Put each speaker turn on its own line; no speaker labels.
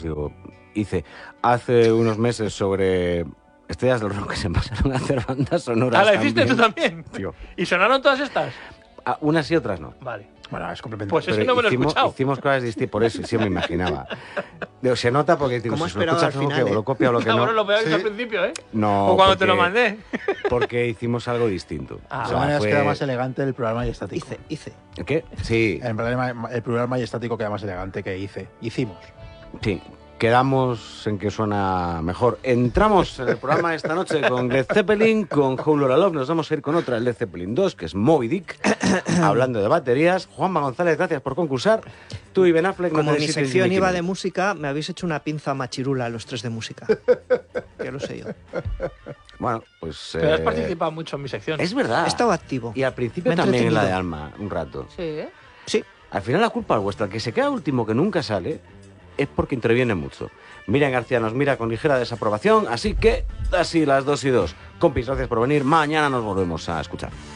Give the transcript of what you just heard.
digo, hice hace unos meses sobre estrellas del rock que se pasaron a hacer bandas sonoras.
¿La hiciste tú también?
Tío.
¿Y sonaron todas estas?
Unas y otras no.
Vale.
Bueno, es completamente...
Pues eso no me lo he escuchado.
Hicimos cosas distintas, por eso, sí me imaginaba. Se nota porque digo,
¿Cómo
si lo
esperaba
escuchas
al final,
o lo copia o lo que no.
Bueno, lo peor es
Sí.
al principio, ¿eh?
No,
O cuando
porque,
te lo mandé.
Porque hicimos algo distinto.
Ah,
O
De
sea,
todas maneras
fue-
queda más elegante el plural majestático.
Hice.
¿Qué? Sí,
El plural majestático queda más elegante que hicimos.
sí. Quedamos en que suena mejor. Entramos en el programa esta noche con Led Zeppelin, con Whole Lotta Love. Nos vamos a ir con otra, Led Zeppelin 2, que es Moby Dick. Hablando de baterías. Juanma González, gracias por concursar. Tú y Ben Affleck no
Como mi
tenéis sitio en
sección
Jimmy
iba de
Kimmel.
música, me habéis hecho una pinza machirula los tres de música. Que lo sé yo.
Bueno, pues...
Pero has participado mucho en mi sección.
Es verdad.
He estado activo.
Y al principio
Me he
también en la de
entretenido.
Alma, un rato.
Sí, ¿eh?
Sí.
Al final la culpa es vuestra. El que se queda último, que nunca sale, es porque interviene mucho. Miriam García nos mira con ligera desaprobación, así que así las 2:02. Compis, gracias por venir. Mañana nos volvemos a escuchar.